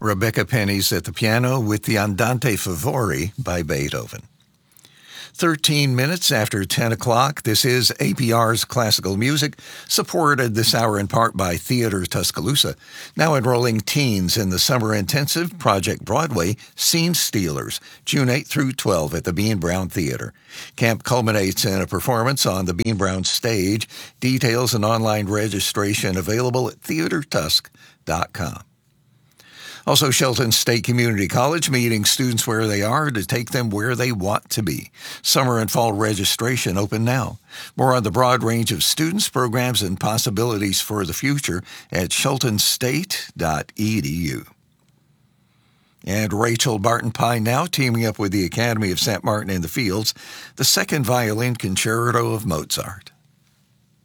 Rebecca Penny's at the piano with the Andante Favori by Beethoven. 13 minutes after 10 o'clock, this is APR's Classical Music, supported this hour in part by Theater Tuscaloosa, now enrolling teens in the summer intensive Project Broadway Scene Stealers, June 8 through 12 at the Bean Brown Theater. Camp culminates in a performance on the Bean Brown stage. Details and online registration available at theatertusk.com. Also, Shelton State Community College meeting students where they are to take them where they want to be. Summer and fall registration open now. More on the broad range of students, programs, and possibilities for the future at sheltonstate.edu. And Rachel Barton-Pine now teaming up with the Academy of St. Martin in the Fields, the second violin concerto of Mozart.